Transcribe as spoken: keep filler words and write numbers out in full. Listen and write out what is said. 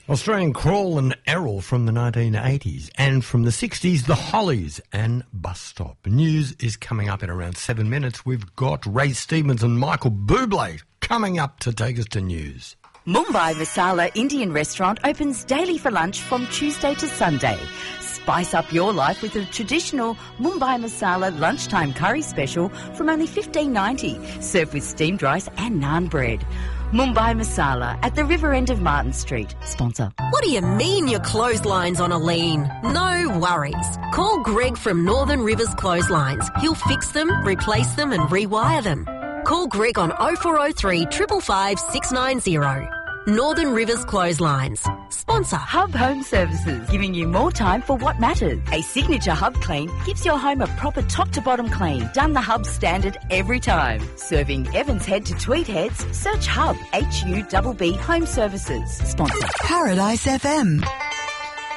Australian Crawl and Errol from the nineteen eighties, and from the sixties, The Hollies and Bus Stop. News is coming up in around seven minutes. We've got Ray Stevens and Michael Bublé coming up to take us to news. Mumbai Masala Indian restaurant opens daily for lunch from Tuesday to Sunday. Spice up your life with a traditional Mumbai Masala lunchtime curry special from only fifteen ninety, served with steamed rice and naan bread. Mumbai Masala at the river end of Martin Street. Sponsor. What do you mean your clothesline's on a lean? No worries. Call Greg from Northern Rivers Clotheslines. He'll fix them, replace them and rewire them. Call Greg on oh four oh three, five five five, six nine oh. Northern Rivers Clotheslines. Sponsor. Hub Home Services, giving you more time for what matters. A signature Hub clean gives your home a proper top-to-bottom clean, done the Hub standard every time. Serving Evans Head to Tweed Heads, search Hub, H U B B Home Services. Sponsor. Paradise F M.